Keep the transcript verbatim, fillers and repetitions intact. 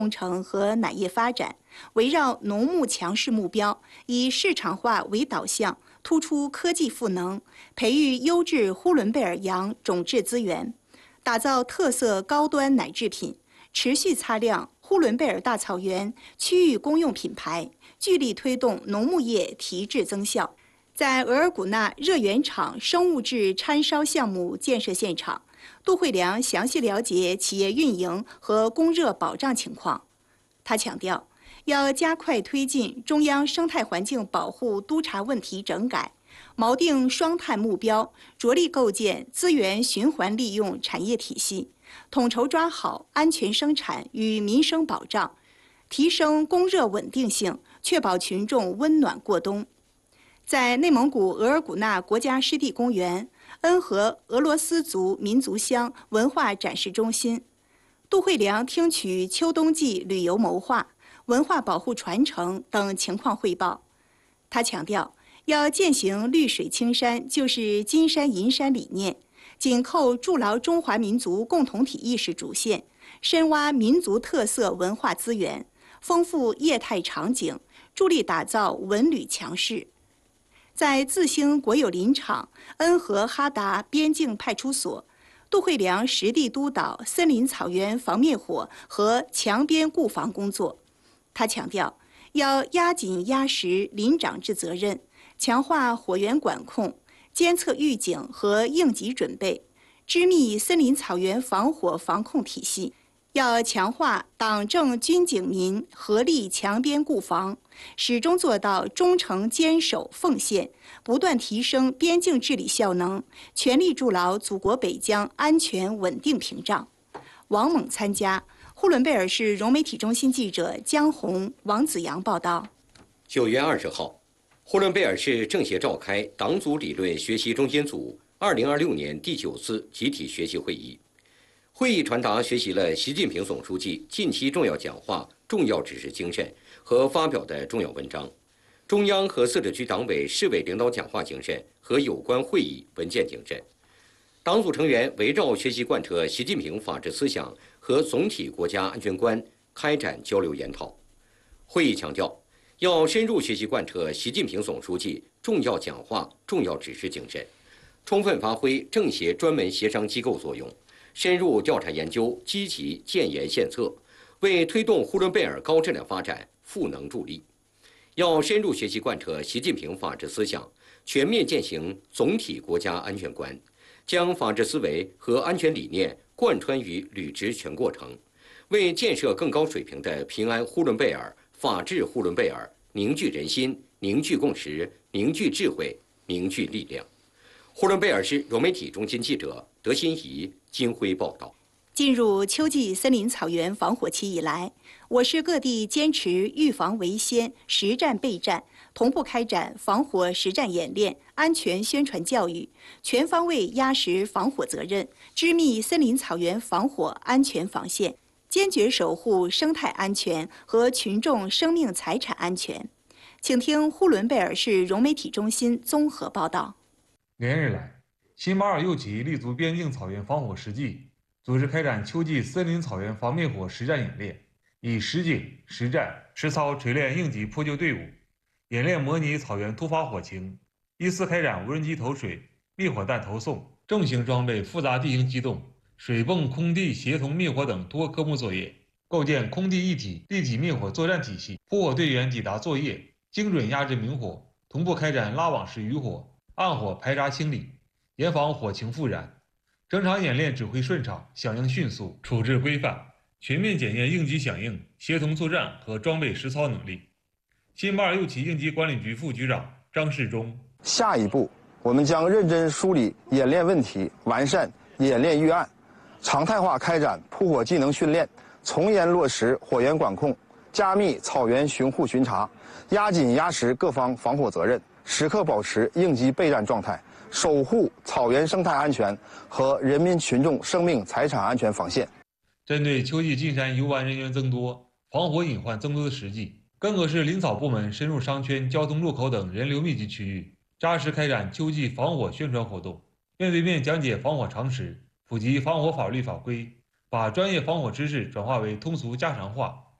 工程和奶业发展，围绕农牧强势目标，以市场化为导向，突出科技赋能，培育优质呼伦贝尔羊种质资源，打造特色高端奶制品，持续擦亮呼伦贝尔大草原区域公用品牌，聚力推动农牧业提质增效。在额尔古纳热源厂生物质掺烧项目建设现场，杜慧良详细了解企业运营和供热保障情况。他强调，要加快推进中央生态环境保护督察问题整改，锚定双碳目标，着力构建资源循环利用产业体系，统筹抓好安全生产与民生保障，提升供热稳定性，确保群众温暖过冬。在内蒙古额尔古纳国家湿地公园、恩和俄罗斯族民族乡文化展示中心，杜慧良听取秋冬季旅游谋划、文化保护传承等情况汇报。他强调，要践行绿水青山就是金山银山理念，紧扣筑牢中华民族共同体意识主线，深挖民族特色文化资源，丰富业态场景，助力打造文旅强势。在自兴国有林场恩和哈达边境派出所，杜慧良实地督导森林草原防灭火和墙边固防工作。他强调，要压紧压实林长制责任，强化火源管控、监测预警和应急准备，织密森林草原防火防控体系。要强化党政军警民合力墙边固防，始终做到忠诚坚守奉献，不断提升边境治理效能，全力筑牢祖国北疆安全稳定屏障。王猛参加。呼伦贝尔市融媒体中心记者江红、王子阳报道。 九月二十号，呼伦贝尔市政协召开党组理论学习中心组二零二六年第九次集体学习会议。会议传达学习了习近平总书记近期重要讲话、重要指示精神和发表的重要文章，中央和自治区党委、市委领导讲话精神和有关会议文件精神。党组成员围绕学习贯彻习近平法治思想和总体国家安全观开展交流研讨。会议强调，要深入学习贯彻习近平总书记重要讲话、重要指示精神，充分发挥政协专门协商机构作用，深入调查研究，积极建言献策，为推动呼伦贝尔高质量发展赋能助力。要深入学习贯彻习近平法治思想，全面践行总体国家安全观，将法治思维和安全理念贯穿于履职全过程，为建设更高水平的平安呼伦贝尔、法治呼伦贝尔凝聚人心、凝聚共识、凝聚智慧、凝聚力量。呼伦贝尔市融媒体中心记者德新怡、金辉报道。 进入秋季森林草原防火期以来，我市各地坚持预防为先、实战备战，同步开展防火实战演练、安全宣传教育，全方位压实防火责任，织密森林草原防火安全防线，坚决守护生态安全和群众生命财产安全。请听呼伦贝尔市融媒体中心综合报道。 连日来，新马尔右旗立足边境草原防火实际，组织开展秋季森林草原防灭火实战演练，以实景、实战、实操锤炼应急扑救队伍，演练模拟草原突发火情，依次开展无人机投水、灭火弹投送、重型装备复杂地形机动、水泵空地协同灭火等多科目作业，构建空地一体立体灭火作战体系，扑火队员抵达作业，精准压制明火，同步开展拉网式渔火、暗火排查清理，严防火情复燃。整场演练指挥顺畅，响应迅速，处置规范，全面检验应急响应、协同作战和装备实操能力。新马尔右旗应急管理局副局长张世忠： 下一步，我们将认真梳理演练问题，完善演练预案，常态化开展扑火技能训练，从严落实火源管控，加密草原巡护巡查，压紧压实各方防火责任，时刻保持应急备战状态，守护草原生态安全和人民群众生命财产安全防线。 针对秋季进山游玩人员增多、防火隐患增多的实际，更可是林草部门深入商圈、交通路口等人流密集区域，扎实开展秋季防火宣传活动，面对面讲解防火常识，普及防火法律法规，把专业防火知识转化为通俗家常话，